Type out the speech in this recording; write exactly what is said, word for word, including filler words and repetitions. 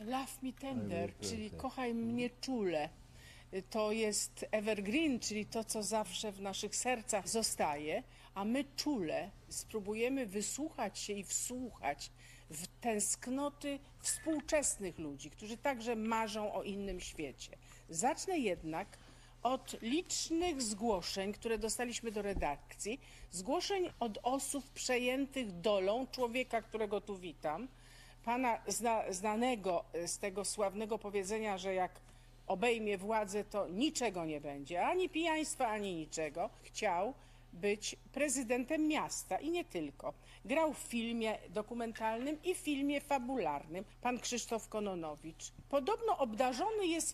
Love Me Tender, Me czyli Tender. Kochaj mnie czule. To jest evergreen, czyli to, co zawsze w naszych sercach zostaje, a my czule spróbujemy wysłuchać się i wsłuchać w tęsknoty współczesnych ludzi, którzy także marzą o innym świecie. Zacznę jednak od licznych zgłoszeń, które dostaliśmy do redakcji, zgłoszeń od osób przejętych dolą człowieka, którego tu witam, pana zna, znanego z tego sławnego powiedzenia, że jak obejmie władzę, to niczego nie będzie, ani pijaństwa, ani niczego. Chciał być prezydentem miasta i nie tylko. Grał w filmie dokumentalnym i w filmie fabularnym pan Krzysztof Kononowicz. Podobno obdarzony jest